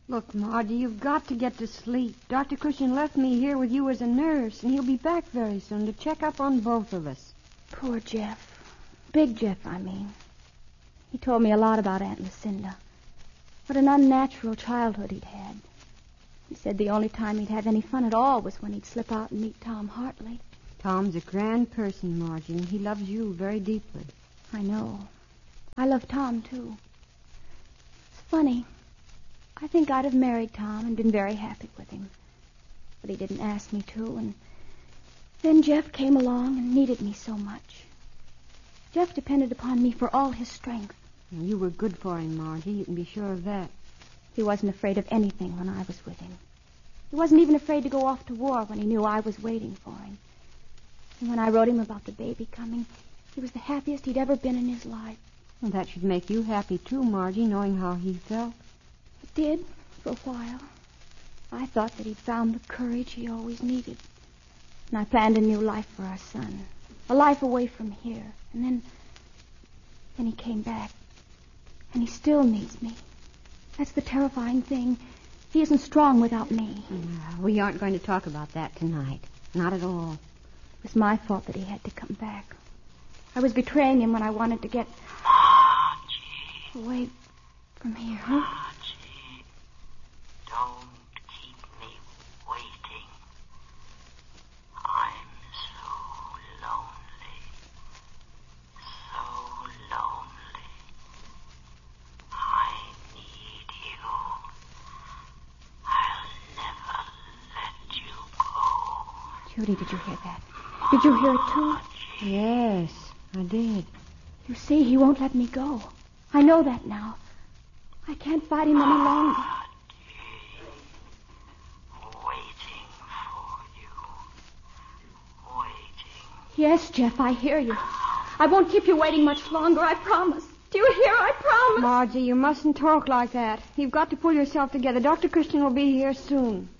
Look, Margie, you've got to get to sleep. Dr. Cushing left me here with you as a nurse, and he'll be back very soon to check up on both of us. Poor Jeff. Big Jeff, I mean. He told me a lot about Aunt Lucinda. What an unnatural childhood he'd had. He said the only time he'd have any fun at all was when he'd slip out and meet Tom Hartley. Tom's a grand person, Margie, and he loves you very deeply. I know. I love Tom, too. It's funny. I think I'd have married Tom and been very happy with him. But he didn't ask me to, and then Jeff came along and needed me so much. Jeff depended upon me for all his strength. You were good for him, Margie. You can be sure of that. He wasn't afraid of anything when I was with him. He wasn't even afraid to go off to war when he knew I was waiting for him. And when I wrote him about the baby coming, he was the happiest he'd ever been in his life. Well, that should make you happy, too, Margie, knowing how he felt. It did, for a while. I thought that he'd found the courage he always needed. And I planned a new life for our son. A life away from here. And then he came back. And he still needs me. That's the terrifying thing. He isn't strong without me. We aren't going to talk about that tonight. Not at all. It was my fault that he had to come back. I was betraying him when I wanted to get Margie. away from here. Margie, don't keep me waiting. I'm so lonely. So lonely. I need you. I'll never let you go. Judy, did you hear that? Did you hear it, too? Yes, I did. You see, he won't let me go. I know that now. I can't fight him any longer. Waiting for you. Waiting. Yes, Jeff, I hear you. I won't keep you waiting much longer, I promise. Do you hear? I promise. Margie, you mustn't talk like that. You've got to pull yourself together. Dr. Christian will be here soon.